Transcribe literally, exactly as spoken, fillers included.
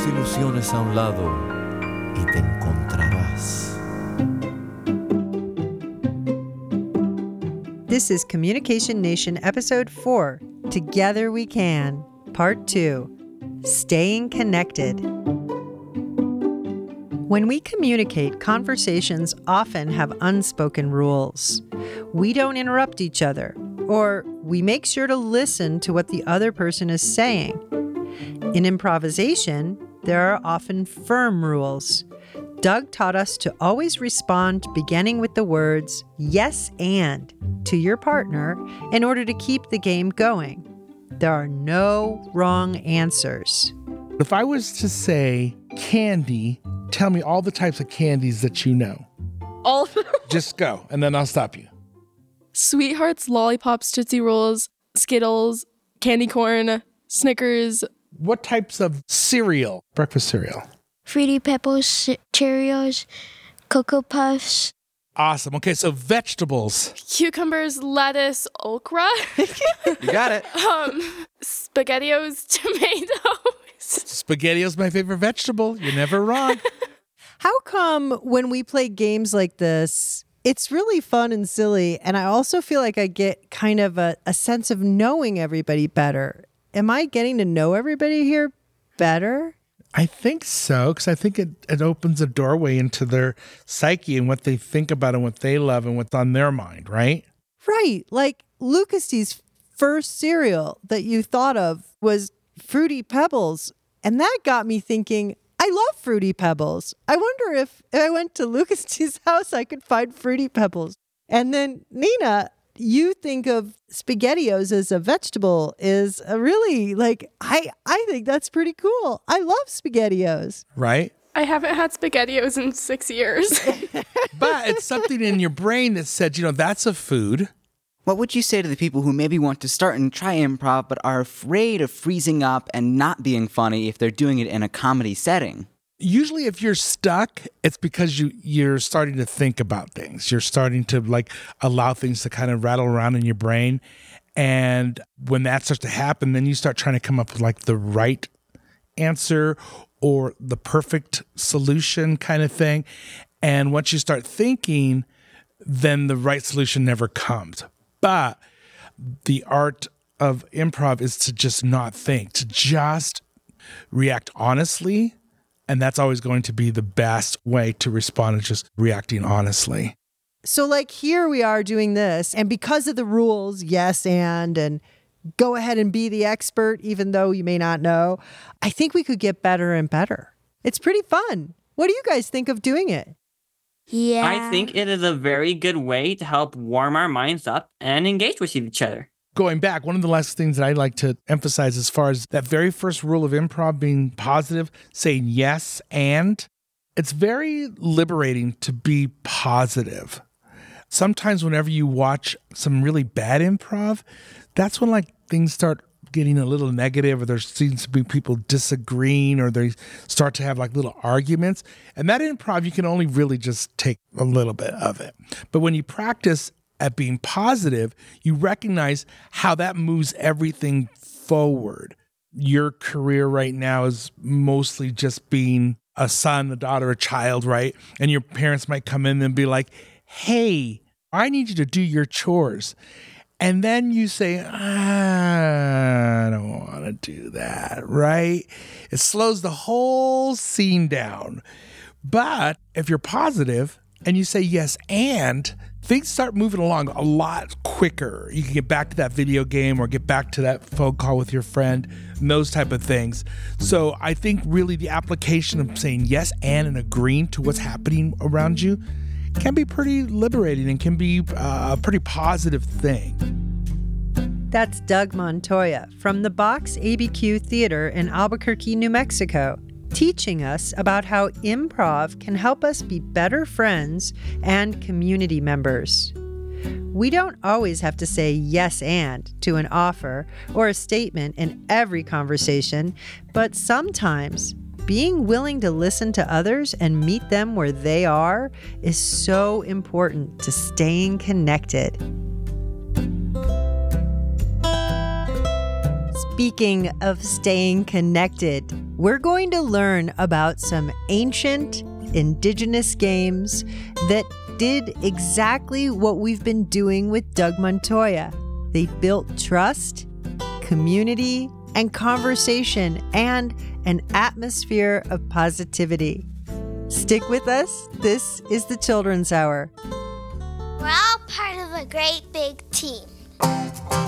ilusiones a un lado y te encontrarás. This is Communication Nation Episode four, Together We Can, Part two, Staying Connected. When we communicate, conversations often have unspoken rules. We don't interrupt each other, or we make sure to listen to what the other person is saying. In improvisation, there are often firm rules. Doug taught us to always respond beginning with the words, yes, and, to your partner in order to keep the game going. There are no wrong answers. If I was to say candy, tell me all the types of candies that you know. All of them. Just go, and then I'll stop you. Sweethearts, lollipops, Tootsie Rolls, Skittles, candy corn, Snickers. What types of cereal, breakfast cereal? Fruity Pebbles, Cheerios, Cocoa Puffs. Awesome. Okay, so vegetables. Cucumbers, lettuce, okra. You got it. um, SpaghettiOs, tomatoes. SpaghettiOs my favorite vegetable. You're never wrong. How come when we play games like this, it's really fun and silly, and I also feel like I get kind of a, a sense of knowing everybody better? Am I getting to know everybody here better? I think so, because I think it, it opens a doorway into their psyche and what they think about and what they love and what's on their mind, right? Right. Like Lucas's first cereal that you thought of was Fruity Pebbles. And that got me thinking, I love Fruity Pebbles. I wonder if, if I went to Lucas's house, I could find Fruity Pebbles. And then Nina, you think of SpaghettiOs as a vegetable is a really like, I, I think that's pretty cool. I love SpaghettiOs. Right? I haven't had SpaghettiOs in six years. But it's something in your brain that said, you know, that's a food. What would you say to the people who maybe want to start and try improv but are afraid of freezing up and not being funny if they're doing it in a comedy setting? Usually if you're stuck, it's because you, you're starting to think about things. You're starting to like allow things to kind of rattle around in your brain. And when that starts to happen, then you start trying to come up with like the right answer or the perfect solution kind of thing. And once you start thinking, then the right solution never comes. But the art of improv is to just not think, to just react honestly. And that's always going to be the best way to respond, is just reacting honestly. So like here we are doing this, and because of the rules, yes, and, and go ahead and be the expert, even though you may not know, I think we could get better and better. It's pretty fun. What do you guys think of doing it? Yeah. I think it is a very good way to help warm our minds up and engage with each other. Going back, one of the last things that I like to emphasize as far as that very first rule of improv being positive, saying yes, and it's very liberating to be positive. Sometimes whenever you watch some really bad improv, that's when like things start getting a little negative, or there seems to be people disagreeing, or they start to have like little arguments. And that improv, you can only really just take a little bit of it. But when you practice at being positive, you recognize how that moves everything forward. Your career right now is mostly just being a son, a daughter, a child, right? And your parents might come in and be like, hey, I need you to do your chores. And then you say, I don't want to do that, right? It slows the whole scene down. But if you're positive and you say yes, and things start moving along a lot quicker. You can get back to that video game or get back to that phone call with your friend and those type of things. So I think really the application of saying yes and and agreeing to what's happening around you can be pretty liberating and can be uh, a pretty positive thing. That's Doug Montoya from the Box A B Q Theater in Albuquerque, New Mexico, teaching us about how improv can help us be better friends and community members. We don't always have to say yes and to an offer or a statement in every conversation, but sometimes being willing to listen to others and meet them where they are is so important to staying connected. Speaking of staying connected, we're going to learn about some ancient indigenous games that did exactly what we've been doing with Doug Montoya. They built trust, community, and conversation, and an atmosphere of positivity. Stick with us. This is the Children's Hour. We're all part of a great big team.